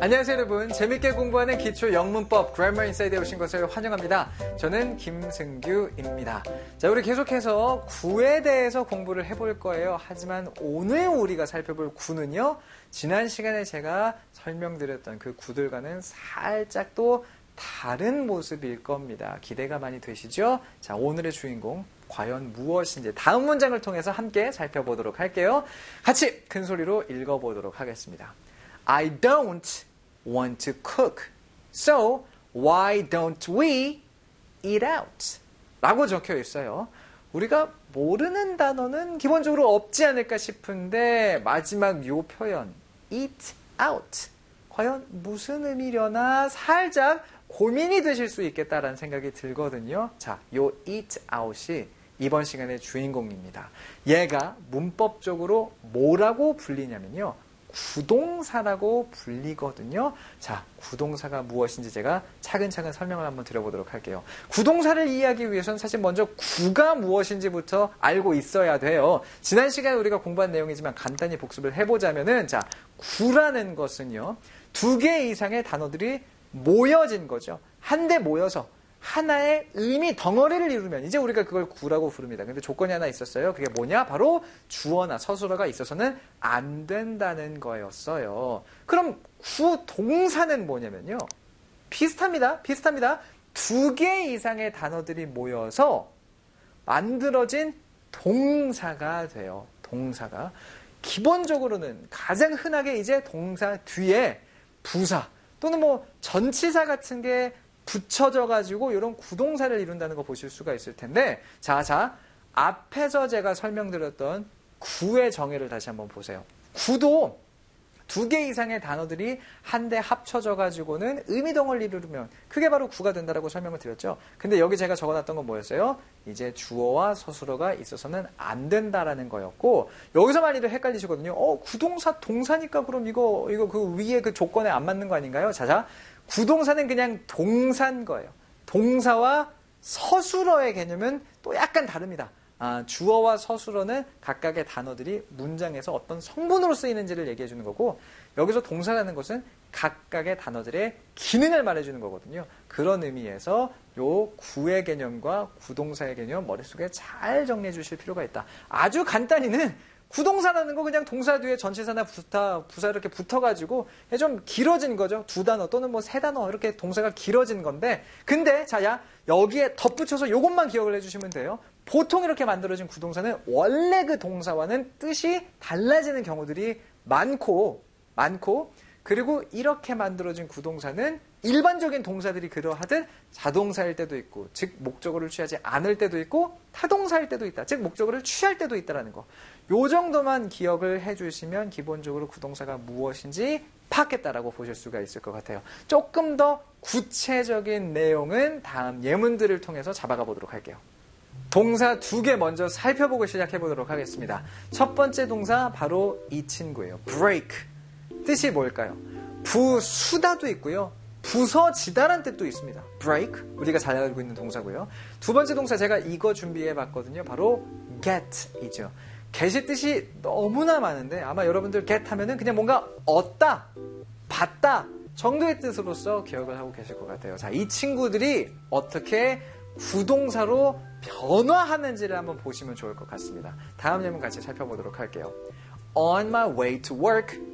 안녕하세요 여러분. 재밌게 공부하는 기초 영문법 Grammar Inside에 오신 것을 환영합니다. 저는 김승규입니다. 자, 우리 계속해서 구에 대해서 공부를 해볼 거예요. 하지만 오늘 우리가 살펴볼 구는요, 지난 시간에 제가 설명드렸던 그 구들과는 살짝 또 다른 모습일 겁니다. 기대가 많이 되시죠? 자, 오늘의 주인공 과연 무엇인지 다음 문장을 통해서 함께 살펴보도록 할게요. 같이 큰 소리로 읽어보도록 하겠습니다. I don't want to cook. So why don't we eat out? 라고 적혀 있어요. 우리가 모르는 단어는 기본적으로 없지 않을까 싶은데 마지막 요 표현 eat out 과연 무슨 의미려나 살짝 고민이 되실 수 있겠다라는 생각이 들거든요. 자, 요 eat out이 이번 시간의 주인공입니다. 얘가 문법적으로 뭐라고 불리냐면요, 구동사라고 불리거든요. 자, 구동사가 무엇인지 제가 차근차근 설명을 한번 드려보도록 할게요. 구동사를 이해하기 위해서는 사실 먼저 구가 무엇인지부터 알고 있어야 돼요. 지난 시간에 우리가 공부한 내용이지만 간단히 복습을 해보자면은, 자, 구라는 것은요, 두 개 이상의 단어들이 모여진 거죠. 한데 모여서 하나의 의미 덩어리를 이루면 이제 우리가 그걸 구라고 부릅니다. 근데 조건이 하나 있었어요. 그게 뭐냐? 바로 주어나 서술어가 있어서는 안 된다는 거였어요. 그럼 구 동사는 뭐냐면요, 비슷합니다. 두 개 이상의 단어들이 모여서 만들어진 동사가 돼요. 동사가. 기본적으로는 가장 흔하게 이제 동사 뒤에 부사 또는 뭐 전치사 같은 게 붙여져 가지고 이런 구동사를 이룬다는 거 보실 수가 있을 텐데, 자, 앞에서 제가 설명드렸던 구의 정의를 다시 한번 보세요. 구도 두 개 이상의 단어들이 한데 합쳐져 가지고는 의미 덩어리를 이루면 그게 바로 구가 된다라고 설명을 드렸죠. 근데 여기 제가 적어놨던 건 뭐였어요? 이제 주어와 서술어가 있어서는 안 된다라는 거였고, 여기서 많이들 헷갈리시거든요. 구동사 동사니까 그럼 이거 그 위에 그 조건에 안 맞는 거 아닌가요? 자, 구동사는 그냥 동사인 거예요. 동사와 서술어의 개념은 또 약간 다릅니다. 주어와 서술어는 각각의 단어들이 문장에서 어떤 성분으로 쓰이는지를 얘기해 주는 거고, 여기서 동사라는 것은 각각의 단어들의 기능을 말해주는 거거든요. 그런 의미에서 요 구의 개념과 구동사의 개념 머릿속에 잘 정리해 주실 필요가 있다. 아주 간단히는 구동사라는 거 그냥 동사 뒤에 전치사나 부사 이렇게 붙어가지고 좀 길어진 거죠. 두 단어 또는 뭐 세 단어 이렇게 동사가 길어진 건데, 근데 자, 여기에 덧붙여서 요것만 기억을 해주시면 돼요. 보통 이렇게 만들어진 구동사는 원래 그 동사와는 뜻이 달라지는 경우들이 많고, 그리고 이렇게 만들어진 구동사는 일반적인 동사들이 그러하듯 자동사일 때도 있고, 즉 목적어를 취하지 않을 때도 있고, 타동사일 때도 있다. 즉 목적어를 취할 때도 있다는 거. 요 정도만 기억을 해주시면 기본적으로 구동사가 무엇인지 파악했다라고 보실 수가 있을 것 같아요. 조금 더 구체적인 내용은 다음 예문들을 통해서 잡아가 보도록 할게요. 동사 두 개 먼저 살펴보고 시작해 보도록 하겠습니다. 첫 번째 동사 바로 이 친구예요. break. 뜻이 뭘까요? 부수다도 있고요, 부서지다란 뜻도 있습니다. break, 우리가 잘 알고 있는 동사고요. 두 번째 동사 제가 이거 준비해 봤거든요. 바로 get이죠. get의 뜻이 너무나 많은데 아마 여러분들 get 하면은 그냥 뭔가 얻다, 받다 정도의 뜻으로서 기억을 하고 계실 것 같아요. 자, 이 친구들이 어떻게 구동사로 변화하는지를 한번 보시면 좋을 것 같습니다. 다음 예문 같이 살펴보도록 할게요. On my way to work,